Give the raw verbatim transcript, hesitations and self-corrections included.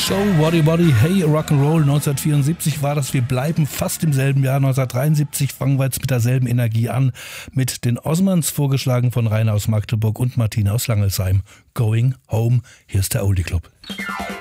So, Waddy Waddy, hey, Rock'n'Roll, neunzehnhundertvierundsiebzig war das. Wir bleiben fast im selben Jahr. neunzehnhundertdreiundsiebzig fangen wir jetzt mit derselben Energie an. Mit den Osmonds, vorgeschlagen von Rainer aus Magdeburg und Martina aus Langelsheim. Going Home, hier ist der Oldie Club.